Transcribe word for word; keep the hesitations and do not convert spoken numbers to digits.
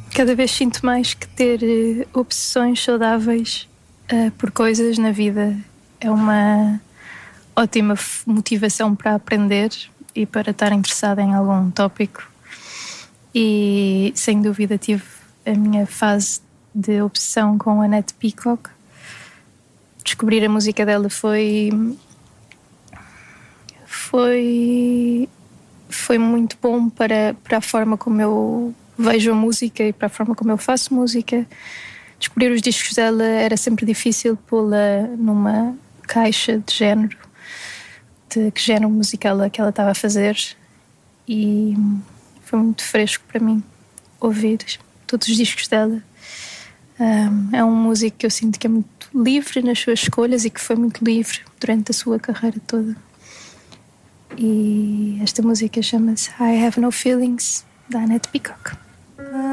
Cada vez sinto mais que ter uh, obsessões saudáveis uh, por coisas na vida é uma ótima f- motivação para aprender e para estar interessada em algum tópico. E sem dúvida tive a minha fase de obsessão com a Annette Peacock. Descobrir a música dela foi foi foi muito bom para, para a forma como eu vejo a música e para a forma como eu faço música. Descobrir os discos dela era sempre difícil pô-la numa caixa de género, de que género musical é que ela estava a fazer, e foi muito fresco para mim ouvir todos os discos dela. Um, é um músico que eu sinto que é muito livre nas suas escolhas e que foi muito livre durante a sua carreira toda. E esta música chama-se I Have No Feelings, da Annette Peacock.